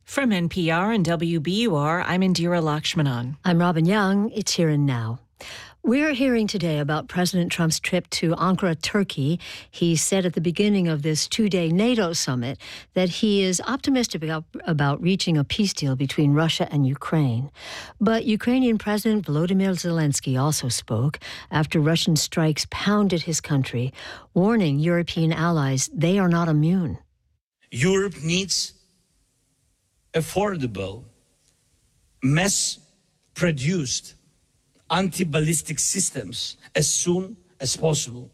From NPR and WBUR, I'm Indira Lakshmanan. I'm Robin Young. It's Here and Now. We're hearing today about President Trump's trip to Ankara, Turkey. He said at the beginning of this two-day NATO summit that he is optimistic about reaching a peace deal between Russia and Ukraine. But Ukrainian President Volodymyr Zelensky also spoke after Russian strikes pounded his country, warning European allies they are not immune. Europe needs affordable, mass-produced anti-ballistic systems as soon as possible.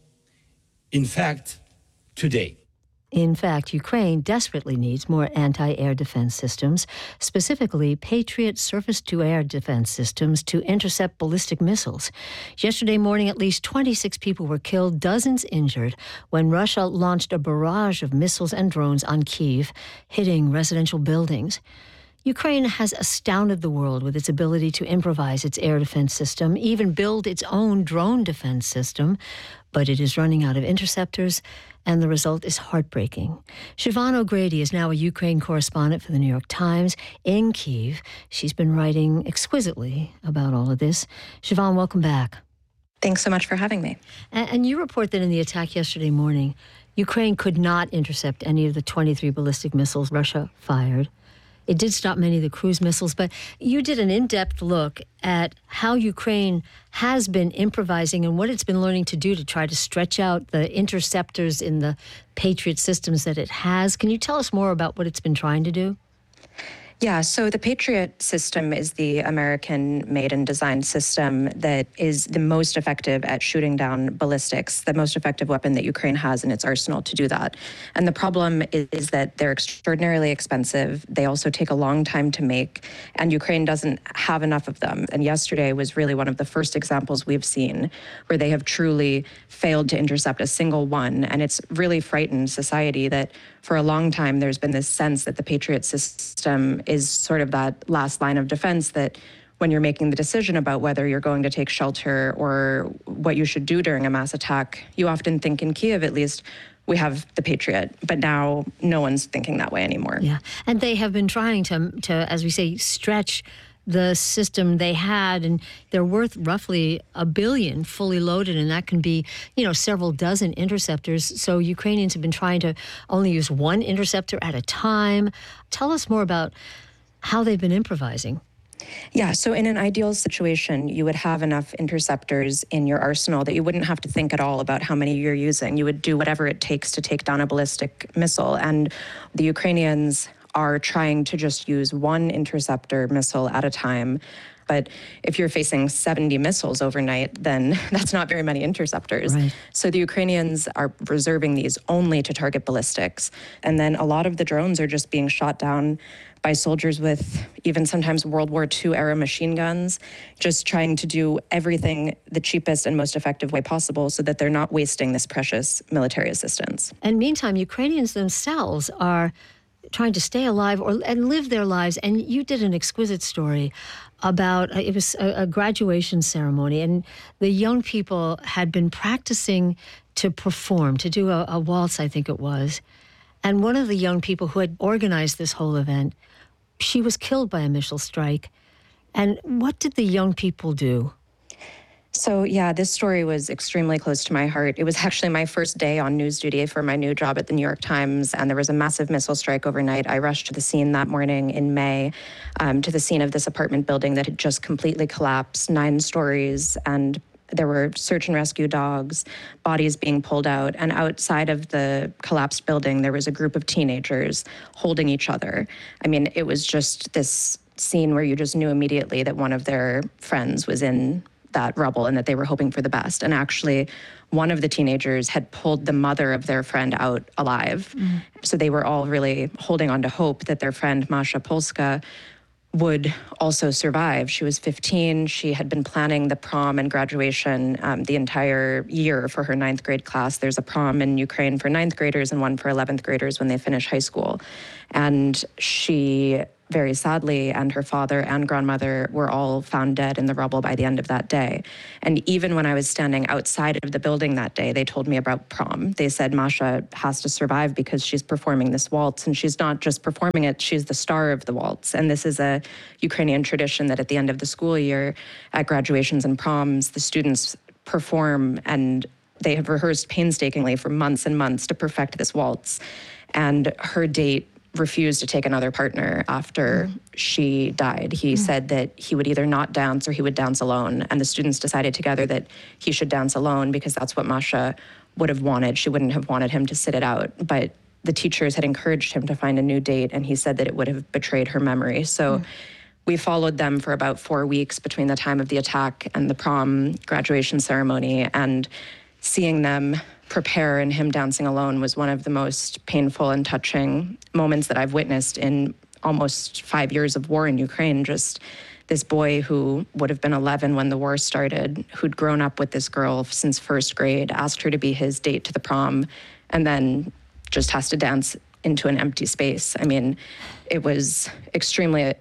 In fact, today. In fact, Ukraine desperately needs more anti-air defense systems, specifically Patriot surface-to-air defense systems to intercept ballistic missiles. Yesterday morning, at least 26 people were killed, dozens injured, when Russia launched a barrage of missiles and drones on Kyiv, hitting residential buildings. Ukraine has astounded the world with its ability to improvise its air defense system, even build its own drone defense system, but it is running out of interceptors, and the result is heartbreaking. Siobhan O'Grady is now a Ukraine correspondent for the New York Times in Kyiv. She's been writing exquisitely about all of this. Siobhan, welcome back. Thanks so much for having me. And you report that in the attack yesterday morning, Ukraine could not intercept any of the 23 ballistic missiles Russia fired. It did stop many of the cruise missiles, but you did an in-depth look at how Ukraine has been improvising and what it's been learning to do to try to stretch out the interceptors in the Patriot systems that it has. Can you tell us more about what it's been trying to do? Yeah, so the Patriot system is the American-made and designed system that is the most effective at shooting down ballistics, the most effective weapon that Ukraine has in its arsenal to do that. And the problem is that they're extraordinarily expensive. They also take a long time to make, and Ukraine doesn't have enough of them. And yesterday was really one of the first examples we've seen where they have truly failed to intercept a single one. And it's really frightened society that for a long time there's been this sense that the Patriot system is sort of that last line of defense, that when you're making the decision about whether you're going to take shelter or what you should do during a mass attack, you often think, in Kyiv at least, we have the Patriot, but now no one's thinking that way anymore. Yeah, and they have been trying to, as we say, stretch the system they had, and they're worth roughly $1 billion fully loaded, and that can be, several dozen interceptors. So Ukrainians have been trying to only use one interceptor at a time. Tell us more about how they've been improvising. Yeah, so in an ideal situation, you would have enough interceptors in your arsenal that you wouldn't have to think at all about how many you're using. You would do whatever it takes to take down a ballistic missile. And the Ukrainians are trying to just use one interceptor missile at a time. But if you're facing 70 missiles overnight, then that's not very many interceptors. Right. So the Ukrainians are reserving these only to target ballistics. And then a lot of the drones are just being shot down by soldiers with even sometimes World War II-era machine guns, just trying to do everything the cheapest and most effective way possible so that they're not wasting this precious military assistance. And meantime, Ukrainians themselves are trying to stay alive and live their lives. And you did an exquisite story about, it was a graduation ceremony, and the young people had been practicing to perform, to do a waltz, I think it was. And one of the young people who had organized this whole event, she was killed by a missile strike. And what did the young people do? So yeah, this story was extremely close to my heart. It was actually my first day on news duty for my new job at the New York Times, and there was a massive missile strike overnight. I rushed to the scene that morning in May, to the scene of this apartment building that had just completely collapsed, 9 stories, and there were search and rescue dogs, bodies being pulled out, and outside of the collapsed building, there was a group of teenagers holding each other. I mean, it was just this scene where you just knew immediately that one of their friends was in that rubble and that they were hoping for the best. And actually, one of the teenagers had pulled the mother of their friend out alive. So they were all really holding on to hope that their friend, Masha Polska, would also survive. She was 15. She had been planning the prom and graduation the entire year for her 9th grade class. There's a prom in Ukraine for 9th graders and one for 11th graders when they finish high school. And she very sadly, and her father and grandmother were all found dead in the rubble by the end of that day. And even when I was standing outside of the building that day, they told me about prom. They said Masha has to survive because she's performing this waltz, and she's not just performing it, she's the star of the waltz. And this is a Ukrainian tradition that at the end of the school year, at graduations and proms, the students perform, and they have rehearsed painstakingly for months and months to perfect this waltz. And her date refused to take another partner after she died. He said that he would either not dance or he would dance alone. And the students decided together that he should dance alone because that's what Masha would have wanted. She wouldn't have wanted him to sit it out. But the teachers had encouraged him to find a new date, and he said that it would have betrayed her memory. So we followed them for about 4 weeks between the time of the attack and the prom graduation ceremony. And seeing them prepare and him dancing alone was one of the most painful and touching moments that I've witnessed in almost 5 years of war in Ukraine. Just this boy who would have been 11 when the war started, who'd grown up with this girl since first grade, asked her to be his date to the prom, and then just has to dance into an empty space. I mean, it was extremely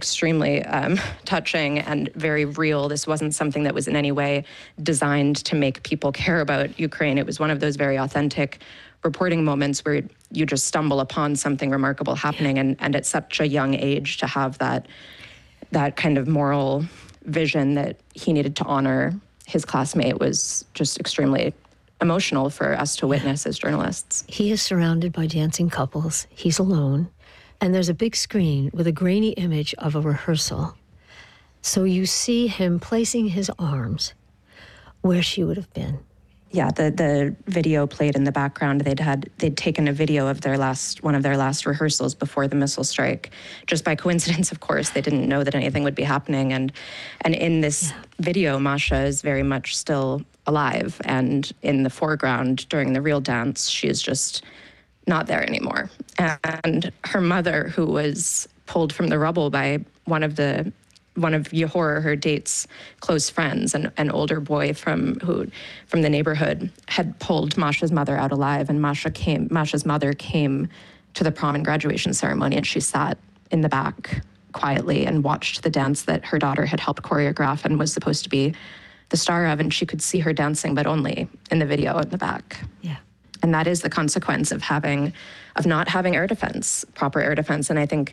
touching and very real. This wasn't something that was in any way designed to make people care about Ukraine. It was one of those very authentic reporting moments where you just stumble upon something remarkable happening, and at such a young age to have that kind of moral vision that he needed to honor his classmate was just extremely emotional for us to witness as journalists. He is surrounded by dancing couples. He's alone. And there's a big screen with a grainy image of a rehearsal. So you see him placing his arms where she would have been. Yeah, the video played in the background. They'd taken a video of one of their last rehearsals before the missile strike. Just by coincidence, of course, they didn't know that anything would be happening. And in this video, Masha is very much still alive. And in the foreground during the real dance, she is just not there anymore. And her mother, who was pulled from the rubble by one of Yehor, her date's close friends, an older boy from the neighborhood, had pulled Masha's mother out alive. And Masha's mother came to the prom and graduation ceremony, and she sat in the back quietly and watched the dance that her daughter had helped choreograph and was supposed to be the star of. And she could see her dancing, but only in the video in the back. Yeah. And that is the consequence of not having air defense, proper air defense. And I think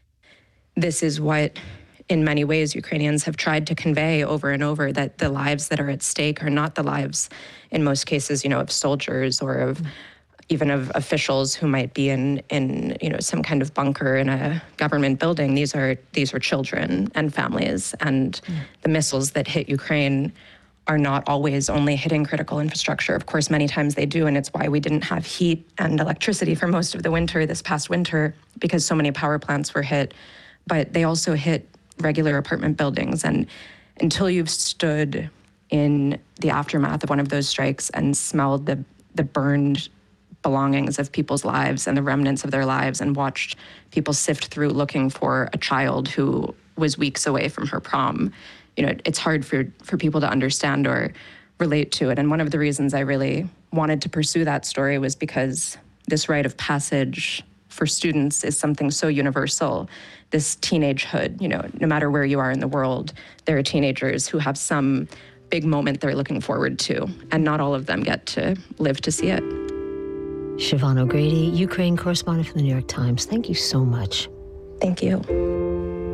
this is what, in many ways, Ukrainians have tried to convey over and over, that the lives that are at stake are not the lives, in most cases, of soldiers or even of officials who might be in some kind of bunker in a government building. These are children and families, and the missiles that hit Ukraine are not always only hitting critical infrastructure. Of course, many times they do, and it's why we didn't have heat and electricity for most of the winter, this past winter, because so many power plants were hit. But they also hit regular apartment buildings. And until you've stood in the aftermath of one of those strikes and smelled the burned belongings of people's lives and the remnants of their lives, and watched people sift through looking for a child who was weeks away from her prom, it's hard for people to understand or relate to it. And one of the reasons I really wanted to pursue that story was because this rite of passage for students is something so universal. This teenagehood, no matter where you are in the world, there are teenagers who have some big moment they're looking forward to, and not all of them get to live to see it. Siobhan O'Grady, Ukraine correspondent for the New York Times. Thank you so much. Thank you.